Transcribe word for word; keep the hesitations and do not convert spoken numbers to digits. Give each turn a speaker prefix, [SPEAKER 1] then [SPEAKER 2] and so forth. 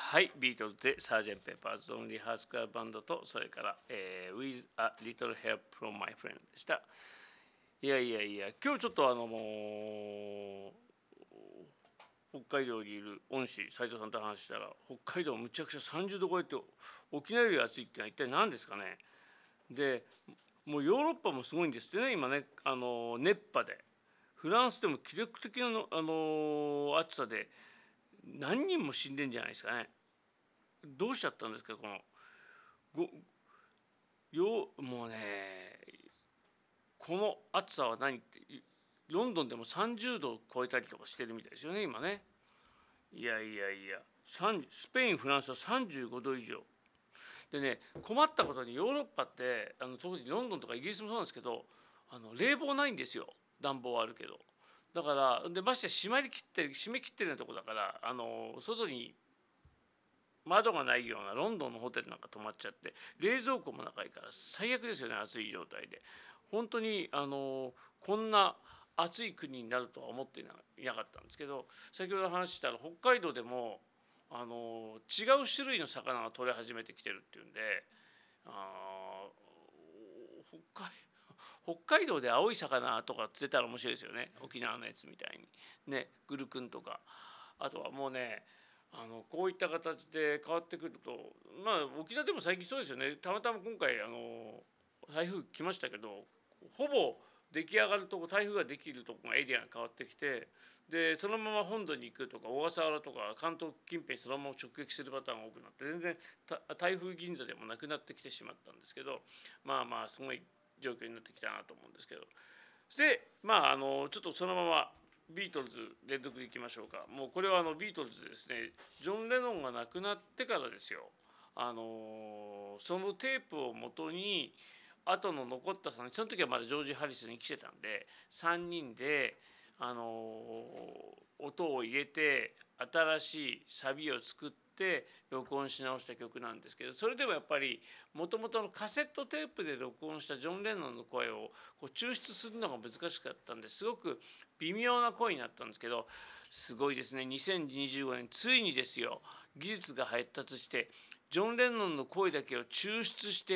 [SPEAKER 1] はい、ビートルズでサージェント・ペッパーズ・ドン・リハースカーバンドと、それから、えー、With a Little Help from My Friend でした。いやいやいや、今日ちょっとあのもう北海道にいる恩師斉藤さんと話したら、北海道むちゃくちゃさんじゅうど超えて沖縄より暑いってのは一体何ですかね。でもうヨーロッパもすごいんですってね、今ね、あの熱波でフランスでも記録的なあの暑さで何人も死んでんじゃないですかね。どうしちゃったんですか、このごよもうね、この暑さは何って、ロンドンでもさんじゅうどを超えたりとかしてるみたいですよね、今ね。いやいやいや、スペイン、フランスはさんじゅうごど以上。でね、困ったことにヨーロッパって、あの特にロンドンとかイギリスもそうなんですけど、あの冷房ないんですよ。暖房はあるけど。だからでまして閉まりきって閉めきってるようなとこだから、あの外に窓がないようなロンドンのホテルなんか泊まっちゃって、冷蔵庫も長いから最悪ですよね、暑い状態で。本当にあのこんな暑い国になるとは思っていなかったんですけど、先ほど話したら北海道でもあの違う種類の魚が取れ始めてきてるっていうんで、あ北海北海道で青い魚とか釣れたら面白いですよね、沖縄のやつみたいにね、グルクンとか。あとはもうね、あのこういった形で変わってくると、まあ沖縄でも最近そうですよね。たまたま今回あの台風来ましたけど、ほぼ出来上がるとこ、台風ができるとこがエリアが変わってきて、でそのまま本土に行くとか小笠原とか関東近辺そのまま直撃するパターンが多くなって、全然台風銀座でもなくなってきてしまったんですけど、まあまあすごい状況になってきたなと思うんですけど、でまああのちょっとそのままビートルズ連続でいきましょうか。もうこれはあのビートルズですね、ジョン・レノンが亡くなってからですよ。あのそのテープをもとに後の残ったさんにん、その時はまだジョージ・ハリスに来てたんで、さんにんであの音を入れて新しいサビを作って録音し直した曲なんですけど、それでもやっぱりもともとのカセットテープで録音したジョン・レノンの声をこう抽出するのが難しかったんですごく微妙な声になったんですけど、すごいですね、にせんにじゅうごねんついにですよ、技術が発達してジョン・レノンの声だけを抽出して